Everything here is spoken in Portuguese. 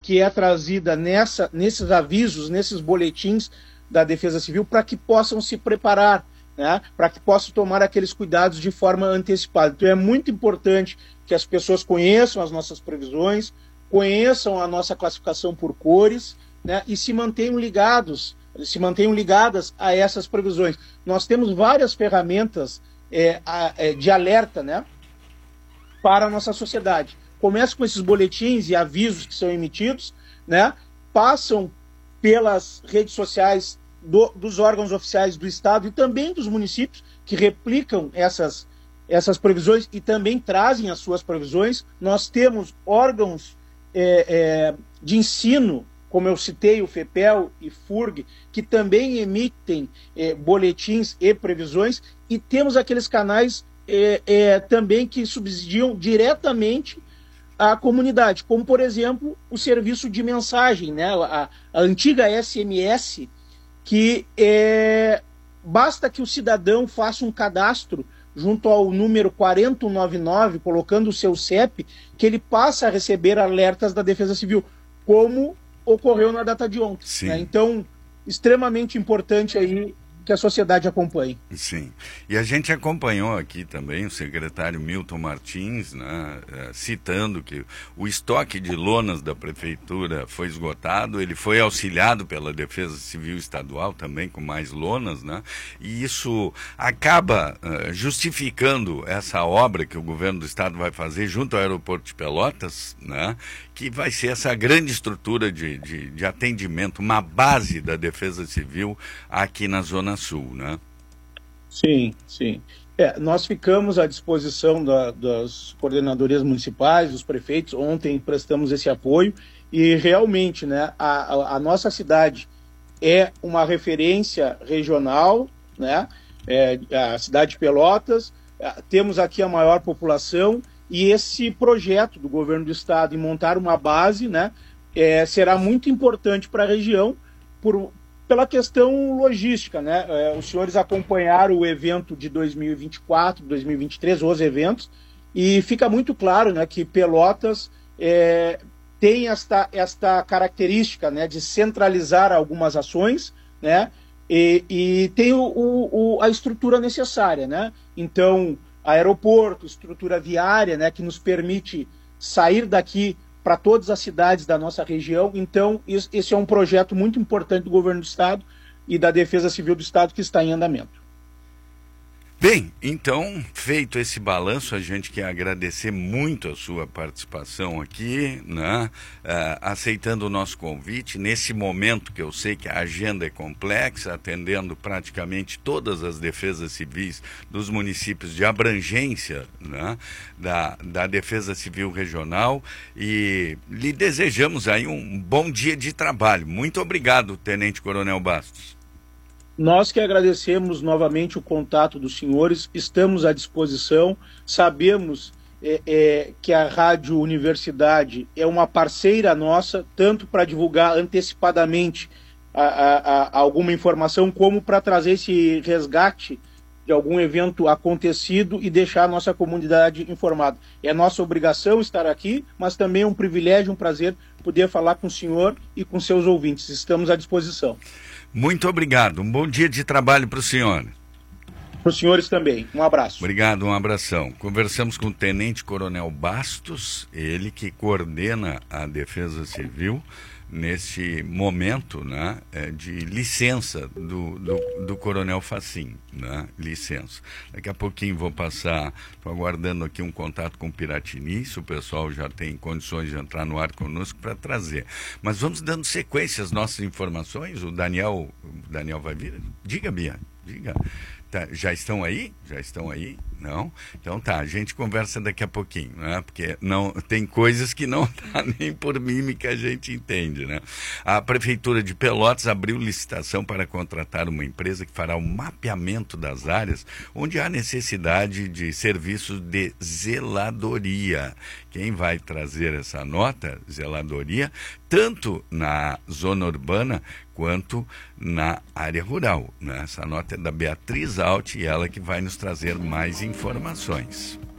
que é trazida nesses avisos, nesses boletins da Defesa Civil, para que possam se preparar, né, para que possam tomar aqueles cuidados de forma antecipada. Então é muito importante que as pessoas conheçam as nossas previsões, conheçam a nossa classificação por cores, né, e se mantenham ligadas a essas previsões. Nós temos várias ferramentas de alerta, né, para a nossa sociedade. Começa com esses boletins e avisos que são emitidos, né, passam pelas redes sociais dos órgãos oficiais do Estado e também dos municípios, que replicam essas previsões e também trazem as suas previsões. Nós temos órgãos de ensino, como eu citei, o FEPEL e FURG, que também emitem boletins e previsões, e temos aqueles canais também que subsidiam diretamente a comunidade, como, por exemplo, o serviço de mensagem, né? A antiga SMS, que basta que o cidadão faça um cadastro junto ao número 4099, colocando o seu CEP, que ele passa a receber alertas da Defesa Civil, como ocorreu na data de ontem. Né? Então, extremamente importante aí que a sociedade acompanhe. Sim. E a gente acompanhou aqui também o secretário Milton Martins, né, citando que o estoque de lonas da prefeitura foi esgotado, ele foi auxiliado pela Defesa Civil Estadual também com mais lonas, né, e isso acaba justificando essa obra que o governo do estado vai fazer junto ao aeroporto de Pelotas, né, que vai ser essa grande estrutura de atendimento, uma base da Defesa Civil aqui na Zona Sul, né? Sim, sim. Nós ficamos à disposição das coordenadorias municipais, dos prefeitos. Ontem prestamos esse apoio e realmente, né, a nossa cidade é uma referência regional, né? A cidade de Pelotas, temos aqui a maior população, e esse projeto do governo do estado em montar uma base, né, será muito importante para a região pela questão logística, né? Os senhores acompanharam o evento de 2024, 2023, os eventos, e fica muito claro, né, que Pelotas tem esta característica, né, de centralizar algumas ações, né, e tem a estrutura necessária, né? Então, aeroporto, estrutura viária, né, que nos permite sair daqui para todas as cidades da nossa região. Então, esse é um projeto muito importante do governo do estado e da Defesa Civil do estado que está em andamento. Bem, então, feito esse balanço, a gente quer agradecer muito a sua participação aqui, né? Aceitando o nosso convite, nesse momento que eu sei que a agenda é complexa, atendendo praticamente todas as defesas civis dos municípios de abrangência, né? da Defesa Civil Regional, e lhe desejamos aí um bom dia de trabalho. Muito obrigado, Tenente Coronel Bastos. Nós que agradecemos novamente o contato dos senhores, estamos à disposição, sabemos que a Rádio Universidade é uma parceira nossa, tanto para divulgar antecipadamente alguma informação, como para trazer esse resgate de algum evento acontecido e deixar a nossa comunidade informada. É nossa obrigação estar aqui, mas também é um privilégio, um prazer poder falar com o senhor e com seus ouvintes. Estamos à disposição. Muito obrigado. Um bom dia de trabalho para o senhor. Para os senhores também. Um abraço. Obrigado, um abração. Conversamos com o Tenente Coronel Bastos, ele que coordena a Defesa Civil nesse momento, né, de licença do Coronel Facim, né, licença. Daqui a pouquinho vou passar, estou aguardando aqui um contato com o Piratini, se o pessoal já tem condições de entrar no ar conosco para trazer. Mas vamos dando sequência às nossas informações. O Daniel vai vir? Diga, Bia, diga. Tá, já estão aí? Já estão aí? Não? Então tá, a gente conversa daqui a pouquinho, né? Porque não, tem coisas que não dá nem por mímica a gente entende, né? A Prefeitura de Pelotas abriu licitação para contratar uma empresa que fará o mapeamento das áreas onde há necessidade de serviços de zeladoria. Quem vai trazer essa nota, zeladoria, tanto na zona urbana quanto na área rural, né? Essa nota é da Beatriz Alt e ela que vai nos trazer mais informações.